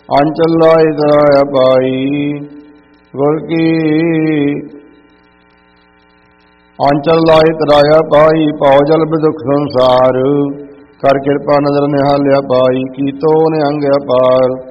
ਆਂਚਲ ਲਾਇ ਤਰਾਇਆ ਪਾਈ ਗੁਰ ਕੀ ਆਂਚਲ ਲਾਇ ਤਰਾਇਆ ਪਾਈ ਭਉ ਜਲ ਬਿਦੁਖ ਸੰਸਾਰ ਕਰ ਕਿਰਪਾ ਨਦਰ ਨਿਹਾਲਿਆ ਪਾਈ ਕੀਤੋ ਨਿਹੰਗ ਅਪਾਰ